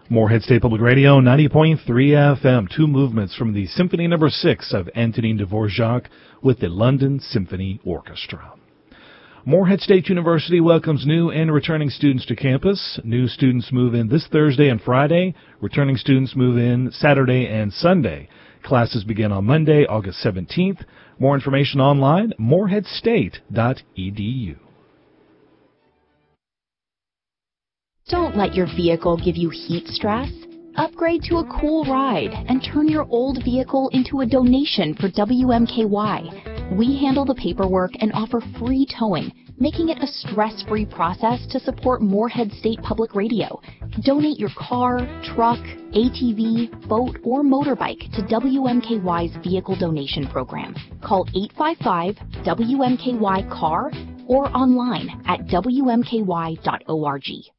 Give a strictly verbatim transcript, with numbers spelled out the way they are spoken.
Morehead State Public Radio, ninety point three F M. Two movements from the Symphony Number Six of Antonin Dvorak with the London Symphony Orchestra. Morehead State University welcomes new and returning students to campus. New students move in this Thursday and Friday. Returning students move in Saturday and Sunday. Classes begin on Monday, August seventeenth. More information online, morehead state dot e d u. Don't let your vehicle give you heat stress. Upgrade to a cool ride and turn your old vehicle into a donation for W M K Y. We handle the paperwork and offer free towing, making it a stress-free process to support Morehead State Public Radio. Donate your car, truck, A T V, boat, or motorbike to W M K Y's Vehicle Donation Program. Call eight five five W M K Y C A R or online at W M K Y dot org.